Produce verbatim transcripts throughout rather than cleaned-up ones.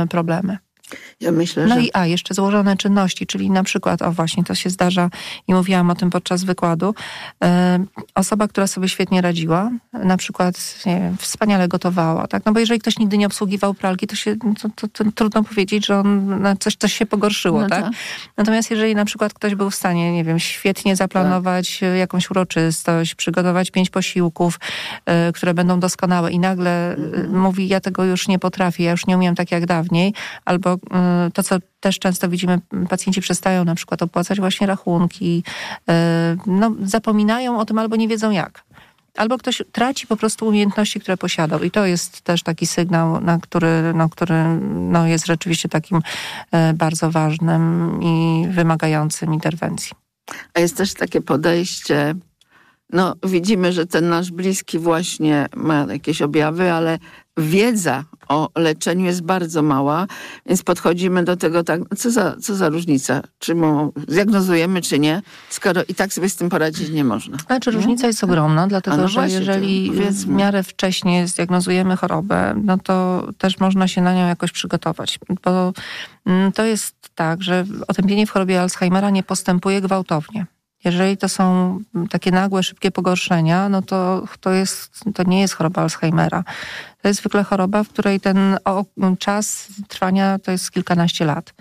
problemy. Ja myślę, no że... i a, jeszcze złożone czynności, czyli na przykład, o właśnie, to się zdarza i mówiłam o tym podczas wykładu, e, osoba, która sobie świetnie radziła, na przykład nie wiem, wspaniale gotowała, tak? No bo jeżeli ktoś nigdy nie obsługiwał pralki, to się to, to, to trudno powiedzieć, że on no, coś, coś się pogorszyło, no tak? tak? Natomiast jeżeli na przykład ktoś był w stanie, nie wiem, świetnie zaplanować tak. jakąś uroczystość, przygotować pięć posiłków, e, które będą doskonałe i nagle mhm. mówi, ja tego już nie potrafię, ja już nie umiem tak jak dawniej, albo to, co też często widzimy, pacjenci przestają na przykład opłacać właśnie rachunki, no, zapominają o tym albo nie wiedzą jak. Albo ktoś traci po prostu umiejętności, które posiadał. I to jest też taki sygnał, na który, no, który no, jest rzeczywiście takim bardzo ważnym i wymagającym interwencji. A jest też takie podejście, no widzimy, że ten nasz bliski właśnie ma jakieś objawy, ale wiedza o leczeniu jest bardzo mała, więc podchodzimy do tego tak, co za, co za różnica, czy mu zdiagnozujemy, czy nie, skoro i tak sobie z tym poradzić nie można. Znaczy różnica jest ogromna, dlatego no że właśnie, jeżeli w miarę wcześnie zdiagnozujemy chorobę, no to też można się na nią jakoś przygotować, bo to jest tak, że otępienie w chorobie Alzheimera nie postępuje gwałtownie. Jeżeli to są takie nagłe, szybkie pogorszenia, no to, to, jest, to nie jest choroba Alzheimera. To jest zwykle choroba, w której ten czas trwania to jest kilkanaście lat.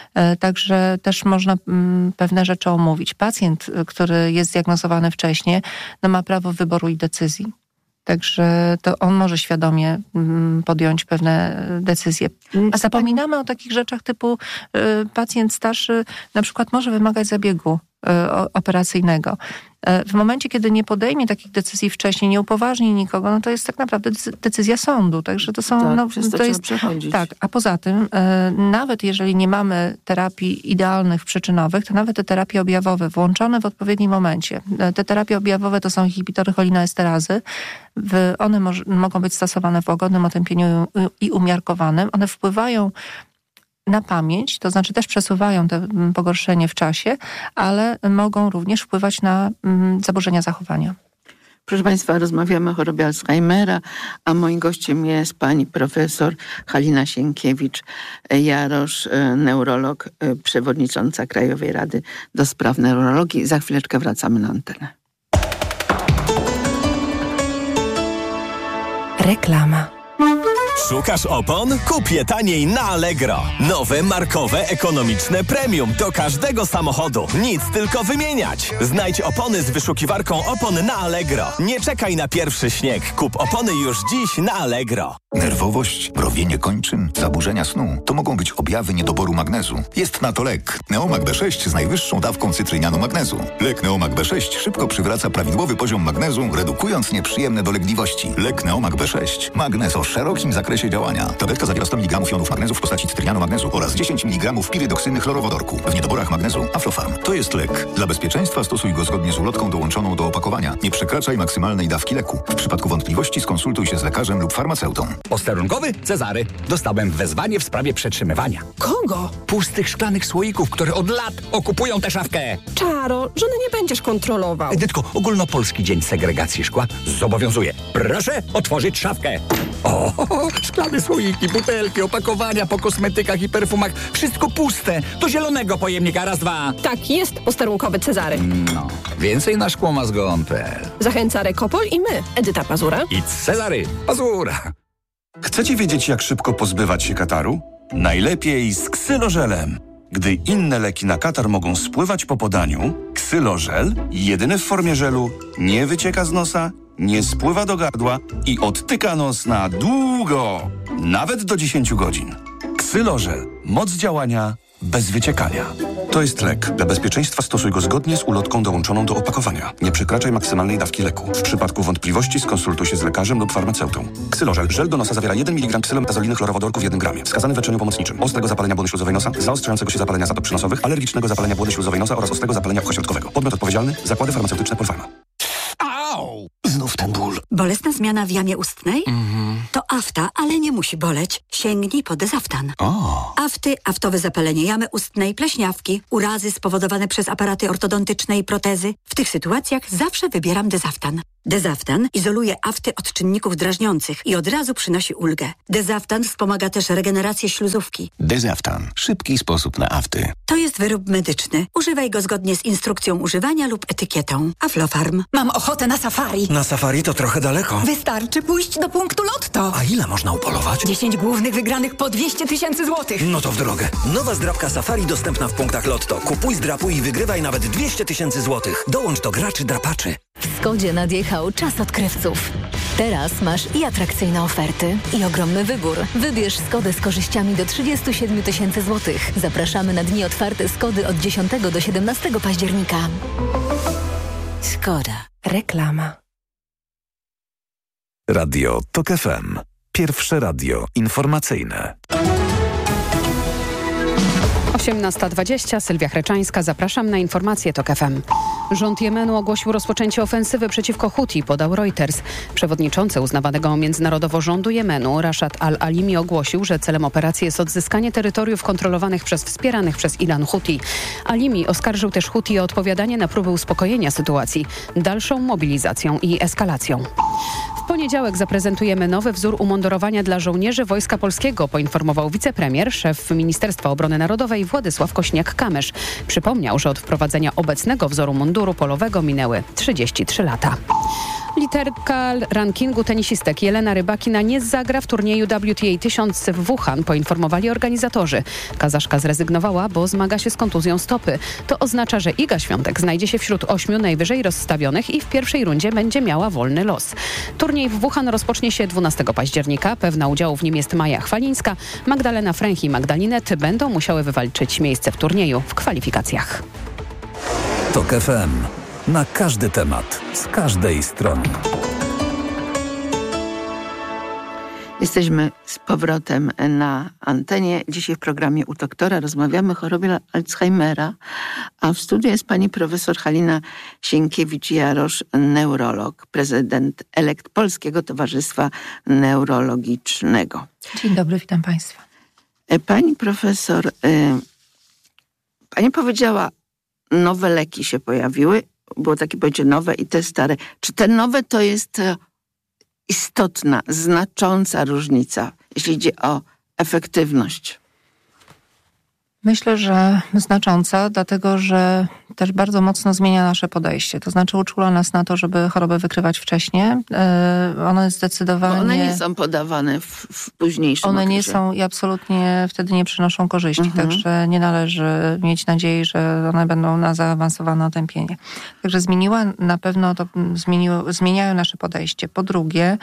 Także też można pewne rzeczy omówić. Pacjent, który jest zdiagnozowany wcześniej, no ma prawo wyboru i decyzji. Także to on może świadomie podjąć pewne decyzje. A zapominamy o takich rzeczach typu pacjent starszy na przykład może wymagać zabiegu operacyjnego. W momencie, kiedy nie podejmie takich decyzji wcześniej, nie upoważni nikogo, no to jest tak naprawdę decyzja sądu. Także to są... Tak, no, to, to jest przechodzić. Tak, a poza tym, nawet jeżeli nie mamy terapii idealnych, przyczynowych, to nawet te terapie objawowe włączone w odpowiednim momencie. Te terapie objawowe to są inhibitory cholinoesterazy. One mo- mogą być stosowane w łagodnym otępieniu i umiarkowanym. One wpływają na pamięć, to znaczy też przesuwają to pogorszenie w czasie, ale mogą również wpływać na zaburzenia zachowania. Proszę Państwa, rozmawiamy o chorobie Alzheimera, a moim gościem jest pani profesor Halina Sienkiewicz-Jarosz, neurolog, przewodnicząca Krajowej Rady do Spraw Neurologii. Za chwileczkę wracamy na antenę. Reklama. Szukasz opon? Kup je taniej na Allegro. Nowe, markowe, ekonomiczne premium do każdego samochodu. Nic, tylko wymieniać. Znajdź opony z wyszukiwarką opon na Allegro. Nie czekaj na pierwszy śnieg. Kup opony już dziś na Allegro. Nerwowość, mrowienie kończyn, zaburzenia snu to mogą być objawy niedoboru magnezu. Jest na to lek. Neomag B sześć z najwyższą dawką cytrynianu magnezu. Lek Neomag B sześć szybko przywraca prawidłowy poziom magnezu, redukując nieprzyjemne dolegliwości. Lek Neomag B sześć. Magnez o szerokim zakresie działania. Tabletka zawiera sto miligramów jonów magnezu w postaci cytrynianu magnezu oraz dziesięć miligramów pirydoksyny chlorowodorku. W niedoborach magnezu Aflofarm. To jest lek. Dla bezpieczeństwa stosuj go zgodnie z ulotką dołączoną do opakowania. Nie przekraczaj maksymalnej dawki leku. W przypadku wątpliwości skonsultuj się z lekarzem lub farmaceutą. Posterunkowy Cezary. Dostałem wezwanie w sprawie przetrzymywania. Kogo? Pustych szklanych słoików, które od lat okupują tę szafkę. Czaro, żony nie będziesz kontrolował. Edytko, ogólnopolski dzień segregacji szkła zobowiązuje. Proszę otworzyć szafkę. O, szklane słoiki, butelki, opakowania po kosmetykach i perfumach. Wszystko puste. Do zielonego pojemnika. Raz, dwa. Tak jest, posterunkowy Cezary. No, więcej na szkłomazgon kropka pe el. Zachęca Rekopol i my, Edyta Pazura i Cezary Pazura. Chcecie wiedzieć, jak szybko pozbywać się kataru? Najlepiej z ksylożelem. Gdy inne leki na katar mogą spływać po podaniu, ksylożel, jedyny w formie żelu, nie wycieka z nosa, nie spływa do gardła i odtyka nos na długo, nawet do dziesięciu godzin. Ksylożel. Moc działania bez wyciekania. To jest lek. Dla bezpieczeństwa stosuj go zgodnie z ulotką dołączoną do opakowania. Nie przekraczaj maksymalnej dawki leku. W przypadku wątpliwości skonsultuj się z lekarzem lub farmaceutą. Ksylożel. Żel do nosa zawiera jeden miligram ksylometazoliny chlorowodorku w jednym gramie. Wskazany w leczeniu pomocniczym. Ostrego zapalenia błony śluzowej nosa, zaostrzającego się zapalenia zatop przynosowych, alergicznego zapalenia błony śluzowej nosa oraz ostrego zapalenia uchośrodkowego. Podmiot odpowiedzialny. Zakłady farmaceutyczne Polpharma. Au! Znów ten ból. Bolesna zmiana w jamie ustnej? Mhm. To afta, ale nie musi boleć. Sięgnij po Dezaftan. O. Afty, aftowe zapalenie jamy ustnej, pleśniawki, urazy spowodowane przez aparaty ortodontyczne i protezy. W tych sytuacjach zawsze wybieram Dezaftan. Dezaftan izoluje afty od czynników drażniących i od razu przynosi ulgę. Dezaftan wspomaga też regenerację śluzówki. Dezaftan. Szybki sposób na afty. To jest wyrób medyczny. Używaj go zgodnie z instrukcją używania lub etykietą. Aflofarm. Mam ochotę na safari. Na safari to trochę daleko. Wystarczy pójść do punktu Lotto. A ile można upolować? dziesięć głównych wygranych po dwieście tysięcy złotych. No to w drogę. Nowa zdrabka safari dostępna w punktach Lotto. Kupuj, zdrapuj i wygrywaj nawet dwieście tysięcy złotych. Dołącz do graczy drapaczy. W Skodzie nadjechał czas odkrywców. Teraz masz i atrakcyjne oferty, i ogromny wybór. Wybierz Skodę z korzyściami do trzydzieści siedem tysięcy złotych. Zapraszamy na dni otwarte Skody od dziesiątego do siedemnastego października. Skoda. Reklama. Radio Tok F M. Pierwsze radio informacyjne. osiemnasta dwadzieścia, Sylwia Chreczańska, zapraszam na informacje Tok F M. Rząd Jemenu ogłosił rozpoczęcie ofensywy przeciwko Huti, podał Reuters. Przewodniczący uznawanego międzynarodowo rządu Jemenu, Rashad al-Alimi, ogłosił, że celem operacji jest odzyskanie terytoriów kontrolowanych przez wspieranych przez Iran Huti. Alimi oskarżył też Huti o odpowiadanie na próby uspokojenia sytuacji, dalszą mobilizacją i eskalacją. W poniedziałek zaprezentujemy nowy wzór umundurowania dla żołnierzy Wojska Polskiego, poinformował wicepremier, szef Ministerstwa Obrony Narodowej Władysław Kośniak-Kamysz. Przypomniał, że od wprowadzenia obecnego wzoru munduru polowego minęły trzydzieści trzy lata. Liderka rankingu tenisistek Jelena Rybakina nie zagra w turnieju W T A tysiąc w Wuhan, poinformowali organizatorzy. Kazaszka zrezygnowała, bo zmaga się z kontuzją stopy. To oznacza, że Iga Świątek znajdzie się wśród ośmiu najwyżej rozstawionych i w pierwszej rundzie będzie miała wolny los. Turniej w Wuhan rozpocznie się dwunastego października. Pewna udziału w nim jest Maja Chwalińska. Magdalena Fręch i Magdalinet będą musiały wywalczyć miejsce w turnieju w kwalifikacjach. Tok F M. Na każdy temat, z każdej strony. Jesteśmy z powrotem na antenie. Dzisiaj w programie U Doktora rozmawiamy o chorobie Alzheimera, a w studiu jest pani profesor Halina Sienkiewicz-Jarosz, neurolog, prezydent elekt Polskiego Towarzystwa Neurologicznego. Dzień dobry, witam państwa. Pani profesor, pani powiedziała, nowe leki się pojawiły. Było takie pojęcie nowe i te stare. Czy te nowe to jest istotna, znacząca różnica, jeśli idzie o efektywność? Myślę, że znacząca, dlatego że też bardzo mocno zmienia nasze podejście. To znaczy uczula nas na to, żeby chorobę wykrywać wcześniej. One zdecydowanie... Bo one nie są podawane w, w późniejszym One okresie. nie są i absolutnie wtedy nie przynoszą korzyści. Mhm. Także nie należy mieć nadziei, że one będą na zaawansowane otępienie. Także zmieniła, na pewno to zmieniło, zmieniają nasze podejście. Po drugie,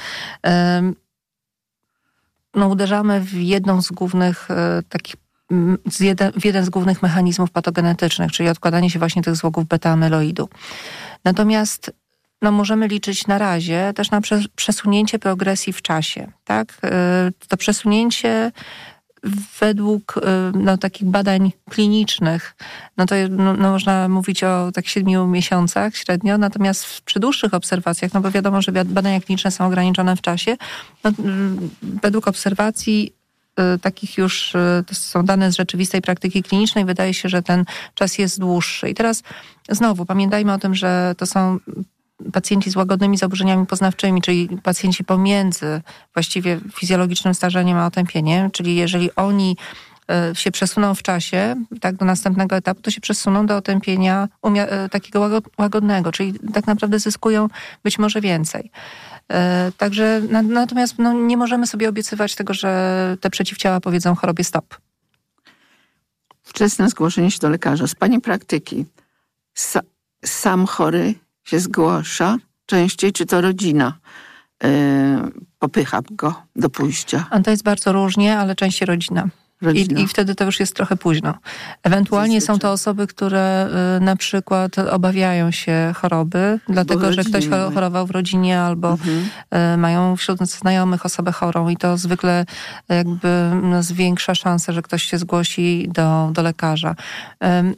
no uderzamy w jedną z głównych takich Z jeden, w jeden z głównych mechanizmów patogenetycznych, czyli odkładanie się właśnie tych złogów beta-amyloidu. Natomiast no, możemy liczyć na razie też na przesunięcie progresji w czasie. Tak? To przesunięcie według no, takich badań klinicznych, no to no, no, można mówić o tak siedmiu miesiącach średnio, natomiast przy dłuższych obserwacjach, no bo wiadomo, że badania kliniczne są ograniczone w czasie, no, według obserwacji takich już, to są dane z rzeczywistej praktyki klinicznej, wydaje się, że ten czas jest dłuższy. I teraz znowu pamiętajmy o tym, że to są pacjenci z łagodnymi zaburzeniami poznawczymi, czyli pacjenci pomiędzy właściwie fizjologicznym starzeniem a otępieniem, czyli jeżeli oni się przesuną w czasie, tak, do następnego etapu, to się przesuną do otępienia umia- takiego łagodnego, czyli tak naprawdę zyskują być może więcej. Także natomiast no, nie możemy sobie obiecywać tego, że te przeciwciała powiedzą chorobie stop. Wczesne zgłoszenie się do lekarza. Z pani praktyki sa, sam chory się zgłasza częściej, czy to rodzina yy, popycha go do pójścia? A to jest bardzo różnie, ale częściej rodzina. I, I wtedy to już jest trochę późno. Ewentualnie są to osoby, które y, na przykład obawiają się choroby, dlatego że ktoś chorował w rodzinie albo mhm. y, mają wśród znajomych osobę chorą i to zwykle jakby no, zwiększa szansę, że ktoś się zgłosi do, do lekarza. Y,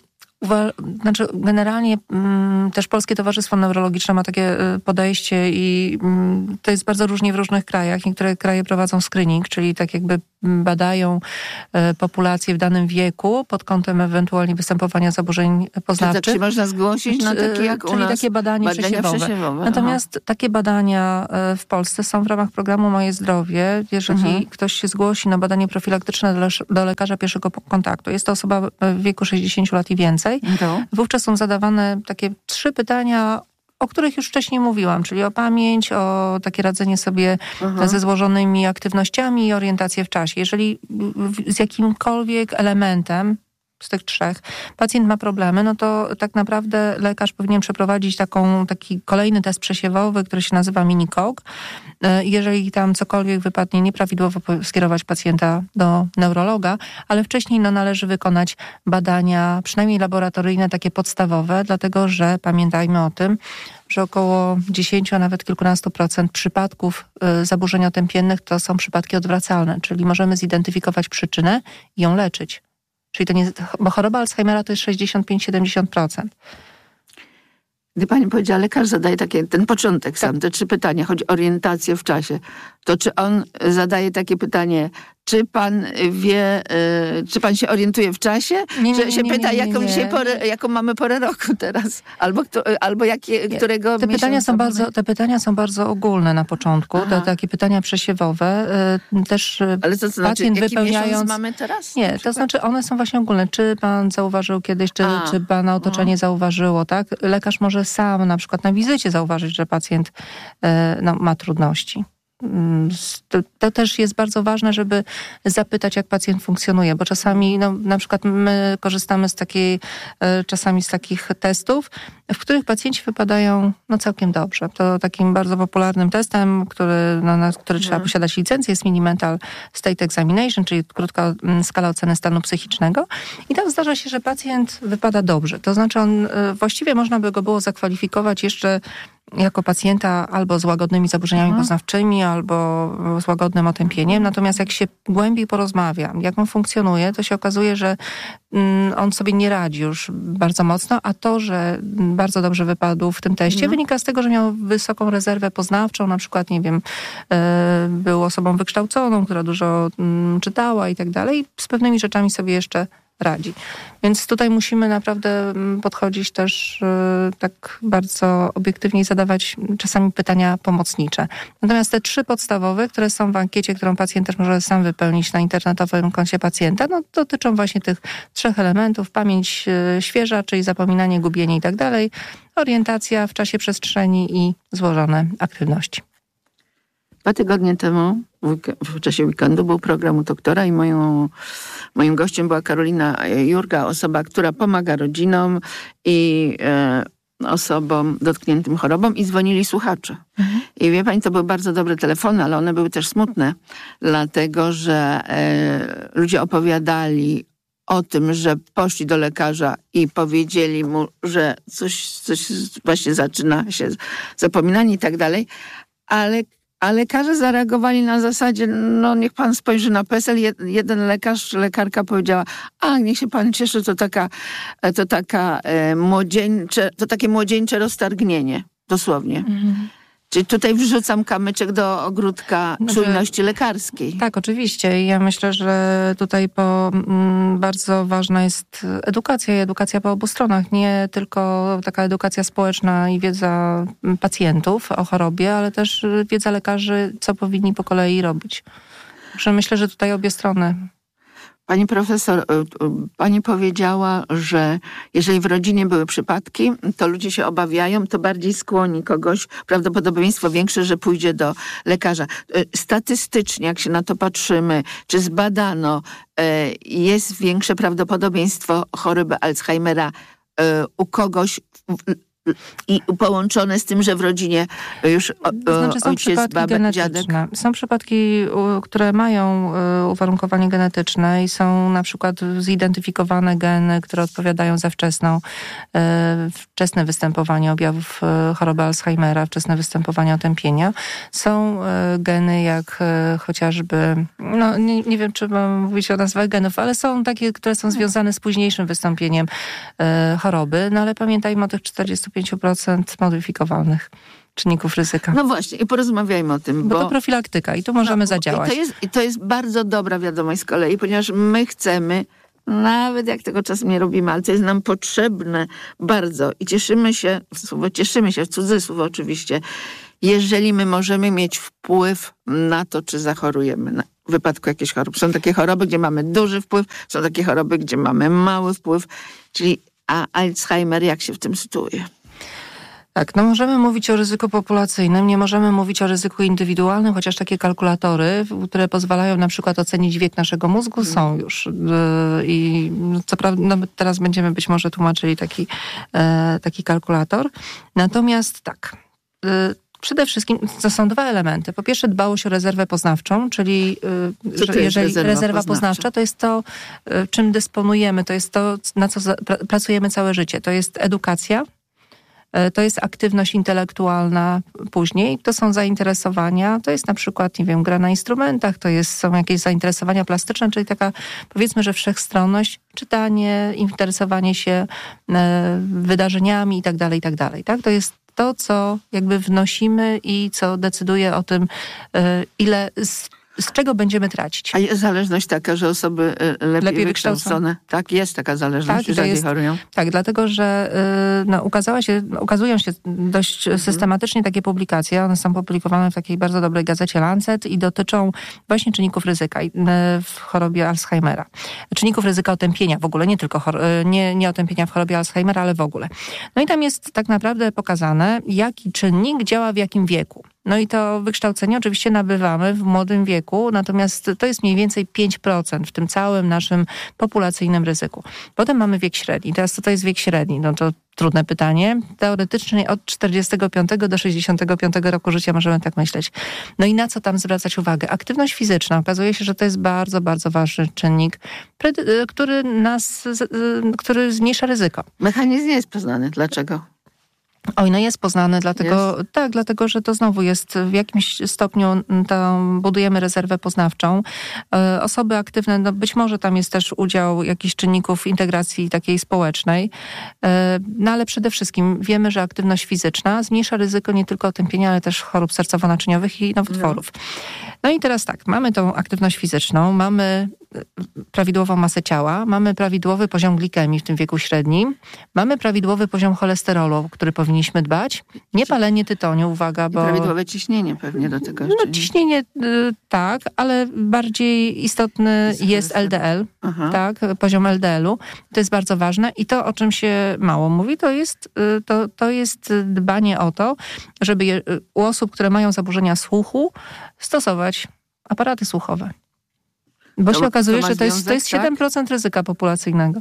uwa- znaczy generalnie mm, też Polskie Towarzystwo Neurologiczne ma takie y, podejście i y, to jest bardzo różnie w różnych krajach. Niektóre kraje prowadzą screening, czyli tak jakby badają y, populację w danym wieku pod kątem ewentualnie występowania zaburzeń poznawczych. Czy tak się można zgłosić na takie jak Czyli u nas takie badanie badania przesiewowe. przesiewowe. Natomiast Aha. takie badania w Polsce są w ramach programu Moje Zdrowie. Jeżeli mhm. ktoś się zgłosi na badanie profilaktyczne do, do lekarza pierwszego kontaktu, jest to osoba w wieku sześćdziesięciu lat i więcej, no. wówczas są zadawane takie trzy pytania, o których już wcześniej mówiłam, czyli o pamięć, o takie radzenie sobie mhm. ze złożonymi aktywnościami i orientację w czasie. Jeżeli z jakimkolwiek elementem z tych trzech pacjent ma problemy, no to tak naprawdę lekarz powinien przeprowadzić taką, taki kolejny test przesiewowy, który się nazywa mini-kog. Jeżeli tam cokolwiek wypadnie nieprawidłowo, skierować pacjenta do neurologa, ale wcześniej no, należy wykonać badania, przynajmniej laboratoryjne, takie podstawowe, dlatego że pamiętajmy o tym, że około dziesięć, a nawet kilkunastu procent przypadków y, zaburzeń otępiennych to są przypadki odwracalne, czyli możemy zidentyfikować przyczynę i ją leczyć. Czyli to nie, bo choroba Alzheimera to jest sześćdziesiąt pięć do siedemdziesięciu procent. Gdy pani powiedziała, lekarz zadaje takie, ten początek sam, te trzy pytania, choć orientację w czasie, to czy on zadaje takie pytanie, czy pan wie, y, czy pan się orientuje w czasie? Nie, nie, że się nie, nie, pyta, nie, nie, jaką nie. dzisiaj porę, jaką mamy porę roku teraz? Albo, kto, albo jakie, nie. którego te pytania są mamy? bardzo Te pytania są bardzo ogólne na początku, te takie pytania przesiewowe. Y, też Ale co to znaczy, pacjent jaki wypełniając... miesiąc mamy teraz? Nie, to znaczy one są właśnie ogólne. Czy pan zauważył kiedyś, czy, A, czy pana otoczenie no. zauważyło, tak? Lekarz może sam na przykład na wizycie zauważyć, że pacjent y, no, ma trudności. To, to też jest bardzo ważne, żeby zapytać, jak pacjent funkcjonuje, bo czasami, no, na przykład my korzystamy z takiej, czasami z takich testów, w których pacjenci wypadają no, całkiem dobrze. To takim bardzo popularnym testem, który, no, na który trzeba posiadać licencję, jest Mini-Mental State Examination, czyli krótka skala oceny stanu psychicznego. I tam zdarza się, że pacjent wypada dobrze. To znaczy on, właściwie można by go było zakwalifikować jeszcze jako pacjenta albo z łagodnymi zaburzeniami mhm. poznawczymi, albo z łagodnym otępieniem. Natomiast jak się głębiej porozmawia, jak on funkcjonuje, to się okazuje, że on sobie nie radzi już bardzo mocno, a to, że bardzo dobrze wypadł w tym teście, mhm. wynika z tego, że miał wysoką rezerwę poznawczą, na przykład, nie wiem, był osobą wykształconą, która dużo czytała i tak dalej. Z pewnymi rzeczami sobie jeszcze radzi. Więc tutaj musimy naprawdę podchodzić też tak bardzo obiektywnie i zadawać czasami pytania pomocnicze. Natomiast te trzy podstawowe, które są w ankiecie, którą pacjent też może sam wypełnić na internetowym koncie pacjenta, no dotyczą właśnie tych trzech elementów. Pamięć świeża, czyli zapominanie, gubienie i tak dalej, orientacja w czasie przestrzeni i złożone aktywności. Dwa tygodnie temu, w czasie weekendu, był program u doktora i moją, moim gościem była Karolina Jurga, osoba, która pomaga rodzinom i e, osobom dotkniętym chorobą i dzwonili słuchacze. Mhm. I wie pani, to były bardzo dobre telefony, ale one były też smutne, dlatego że e, ludzie opowiadali o tym, że poszli do lekarza i powiedzieli mu, że coś, coś właśnie zaczyna się zapominanie i tak dalej, ale A lekarze zareagowali na zasadzie, no niech pan spojrzy na PESEL. Jeden lekarz, lekarka powiedziała, a niech się pan cieszy, to taka, to taka e, młodzieńcze, to takie młodzieńcze roztargnienie, dosłownie. Mhm. Czyli tutaj wrzucam kamyczek do ogródka znaczy, czujności lekarskiej. Tak, oczywiście. Ja myślę, że tutaj po, m, bardzo ważna jest edukacja i edukacja po obu stronach. Nie tylko taka edukacja społeczna i wiedza pacjentów o chorobie, ale też wiedza lekarzy, co powinni po kolei robić. Także myślę, że tutaj obie strony. Pani profesor, pani powiedziała, że jeżeli w rodzinie były przypadki, to ludzie się obawiają, to bardziej skłoni kogoś, prawdopodobieństwo większe, że pójdzie do lekarza. Statystycznie, jak się na to patrzymy, czy zbadano, jest większe prawdopodobieństwo choroby Alzheimera u kogoś i połączone z tym, że w rodzinie już o, to znaczy, są ojciec, babek, dziadek. Są przypadki, które mają uwarunkowanie genetyczne i są na przykład zidentyfikowane geny, które odpowiadają za wczesną, wczesne występowanie objawów choroby Alzheimera, wczesne występowanie otępienia. Są geny jak chociażby, no nie, nie wiem, czy mam mówić o nazwach genów, ale są takie, które są związane z późniejszym wystąpieniem choroby, no ale pamiętajmy o tych czterdziestu pięciu procent modyfikowalnych czynników ryzyka. No właśnie, i porozmawiajmy o tym, bo... bo to profilaktyka i tu możemy no, zadziałać. I to, jest, I to jest bardzo dobra wiadomość z kolei, ponieważ my chcemy, nawet jak tego czasem nie robimy, ale to jest nam potrzebne bardzo i cieszymy się, słowo cieszymy się, w cudzysłów oczywiście, jeżeli my możemy mieć wpływ na to, czy zachorujemy na, w wypadku jakiejś choroby. Są takie choroby, gdzie mamy duży wpływ, są takie choroby, gdzie mamy mały wpływ, czyli a Alzheimer jak się w tym sytuuje? Tak, no możemy mówić o ryzyku populacyjnym, nie możemy mówić o ryzyku indywidualnym, chociaż takie kalkulatory, które pozwalają na przykład ocenić wiek naszego mózgu, hmm. są już. I co prawda no teraz będziemy być może tłumaczyli taki, taki kalkulator. Natomiast tak, przede wszystkim to są dwa elementy. Po pierwsze dbałość o rezerwę poznawczą, czyli że jeżeli rezerwa, rezerwa poznawcza? poznawcza to jest to, czym dysponujemy, to jest to, na co pracujemy całe życie. To jest edukacja, to jest aktywność intelektualna później, to są zainteresowania, to jest na przykład, nie wiem, gra na instrumentach, to jest, są jakieś zainteresowania plastyczne, czyli taka, powiedzmy, że wszechstronność, czytanie, interesowanie się e, wydarzeniami i tak dalej, i tak dalej, tak? To jest to, co jakby wnosimy i co decyduje o tym, e, ile... Z, Z czego będziemy tracić? A jest zależność taka, że osoby lepiej, lepiej wykształcone? Tak, jest taka zależność, tak, że jest, chorują? Tak, dlatego, że no, ukazała się, ukazują się dość mhm. systematycznie takie publikacje. One są publikowane w takiej bardzo dobrej gazecie Lancet i dotyczą właśnie czynników ryzyka w chorobie Alzheimera. Czynników ryzyka otępienia w ogóle, nie tylko chor- nie, nie otępienia w chorobie Alzheimera, ale w ogóle. No i tam jest tak naprawdę pokazane, jaki czynnik działa w jakim wieku. No i to wykształcenie oczywiście nabywamy w młodym wieku, natomiast to jest mniej więcej pięć procent w tym całym naszym populacyjnym ryzyku. Potem mamy wiek średni. Teraz co to jest wiek średni? No to trudne pytanie. Teoretycznie od czterdziestego piątego do sześćdziesiątego piątego roku życia możemy tak myśleć. No i na co tam zwracać uwagę? Aktywność fizyczna. Okazuje się, że to jest bardzo, bardzo ważny czynnik, który nas, który zmniejsza ryzyko. Mechanizm nie jest poznany. Dlaczego? Oj, no jest poznany, dlatego, jest? tak, dlatego, że to znowu jest w jakimś stopniu, to budujemy rezerwę poznawczą. E, osoby aktywne, no być może tam jest też udział jakichś czynników integracji takiej społecznej, e, no ale przede wszystkim wiemy, że aktywność fizyczna zmniejsza ryzyko nie tylko otępienia, ale też chorób sercowo-naczyniowych i nowotworów. No. no i teraz tak, mamy tą aktywność fizyczną, mamy prawidłową masę ciała, mamy prawidłowy poziom glikemii w tym wieku średnim, mamy prawidłowy poziom cholesterolu, który powinniśmy dbać, nie palenie tytoniu, uwaga, bo... I prawidłowe ciśnienie pewnie do tego. No ciśnienie y, tak, ale bardziej istotny jest, jest L D L, Aha. tak, poziom L D L-u. To jest bardzo ważne i to, o czym się mało mówi, to jest, y, to, to jest dbanie o to, żeby je, y, u osób, które mają zaburzenia słuchu, stosować aparaty słuchowe. Bo to, się okazuje, to że to jest, to jest siedem procent tak? ryzyka populacyjnego.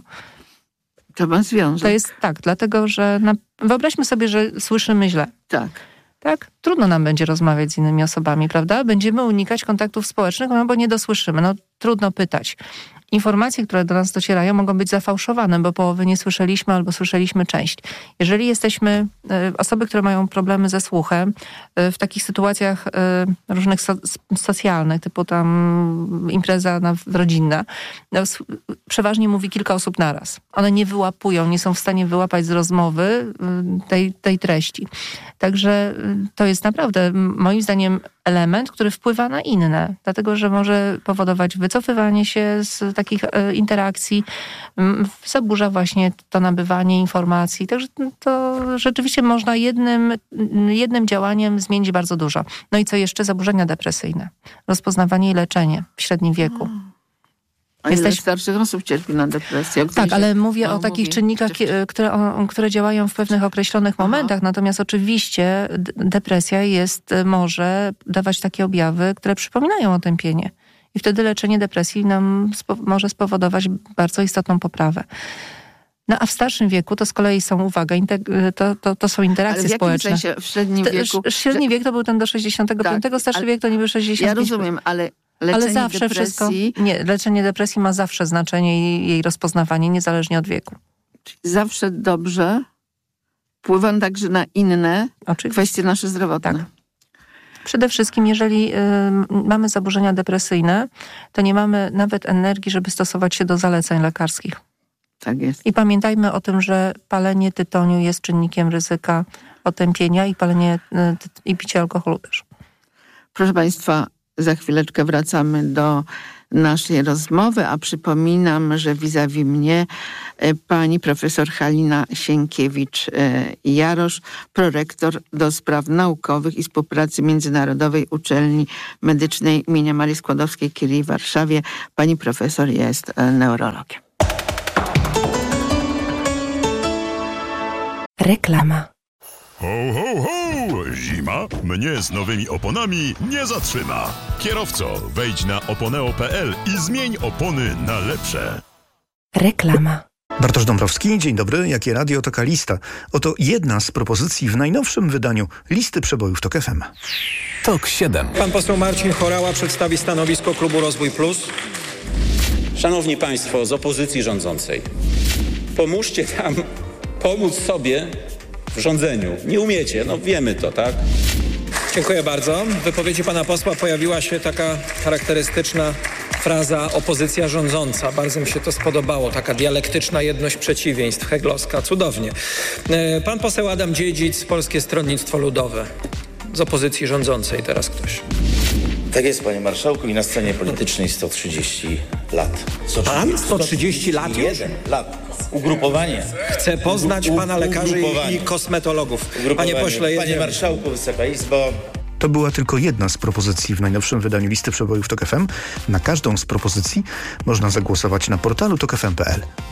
To ma związek. To jest tak, dlatego że na, wyobraźmy sobie, że słyszymy źle. Tak. Tak? Trudno nam będzie rozmawiać z innymi osobami, prawda? Będziemy unikać kontaktów społecznych, no bo nie dosłyszymy. No trudno pytać. Informacje, które do nas docierają, mogą być zafałszowane, bo połowy nie słyszeliśmy albo słyszeliśmy część. Jeżeli jesteśmy, osoby, które mają problemy ze słuchem, w takich sytuacjach różnych so, socjalnych, typu tam impreza rodzinna, no, przeważnie mówi kilka osób naraz. One nie wyłapują, nie są w stanie wyłapać z rozmowy tej, tej treści. Także to jest naprawdę, moim zdaniem, element, który wpływa na inne, dlatego że może powodować wycofywanie się z takich interakcji, zaburza właśnie to nabywanie informacji. Także to rzeczywiście można jednym, jednym działaniem zmienić bardzo dużo. No i co jeszcze? Zaburzenia depresyjne. Rozpoznawanie i leczenie w średnim wieku. A ile Jesteś... starszych osób cierpi na depresję? Tak, ale mówię no, o takich mówię. czynnikach, które, o, które działają w pewnych określonych Aha. momentach, natomiast oczywiście depresja jest, może dawać takie objawy, które przypominają otępienie. I wtedy leczenie depresji nam spo, może spowodować bardzo istotną poprawę. No a w starszym wieku to z kolei są, uwaga, integ- to, to, to są interakcje ale w społeczne. jakim sensie w średnim wieku? Te, średni wiek to był ten do sześćdziesiątego piątego, tak, starszy wiek to niby sześćdziesiąt pięć. Ja rozumiem, ale leczenie ale zawsze depresji... wszystko, nie, leczenie depresji ma zawsze znaczenie i jej rozpoznawanie, niezależnie od wieku. Czyli zawsze dobrze wpływa także na inne Oczywiście. kwestie nasze zdrowotne. Tak. Przede wszystkim, jeżeli y, mamy zaburzenia depresyjne, to nie mamy nawet energii, żeby stosować się do zaleceń lekarskich. Tak jest. I pamiętajmy o tym, że palenie tytoniu jest czynnikiem ryzyka otępienia i palenie y, ty, i picie alkoholu też. Proszę Państwa, za chwileczkę wracamy do naszej rozmowy, a przypominam, że vis-a-vis mnie pani profesor Halina Sienkiewicz-Jarosz, prorektor do spraw naukowych i współpracy międzynarodowej Uczelni Medycznej im. Marii Skłodowskiej-Curie w Warszawie. Pani profesor jest neurologiem. Reklama. Ho, ho, ho! Zima mnie z nowymi oponami nie zatrzyma. Kierowco, wejdź na oponeo kropka pe el i zmień opony na lepsze. Reklama. Bartosz Dąbrowski, dzień dobry. Jakie radio, taka lista. Oto jedna z propozycji w najnowszym wydaniu listy przebojów TOK F M. TOK siedem. Pan poseł Marcin Horała przedstawi stanowisko klubu Rozwój Plus. Szanowni Państwo z opozycji rządzącej, pomóżcie nam pomóc sobie w rządzeniu. Nie umiecie, no wiemy to, tak? Dziękuję bardzo. W wypowiedzi pana posła pojawiła się taka charakterystyczna fraza opozycja rządząca. Bardzo mi się to spodobało. Taka dialektyczna jedność przeciwieństw, heglowska. Cudownie. Pan poseł Adam Dziedzic, Polskie Stronnictwo Ludowe. Z opozycji rządzącej teraz ktoś. Tak jest, panie marszałku, i na scenie politycznej sto trzydzieści lat. Pan? sto trzydzieści lat już? jeden lat. Ugrupowanie. Chcę poznać U, u, pana lekarzy i, i kosmetologów. Panie pośle, jedziemy. Panie marszałku, Wysoka Izbo. To była tylko jedna z propozycji w najnowszym wydaniu listy przebojów TOK F M. Na każdą z propozycji można zagłosować na portalu tok f m kropka pe el.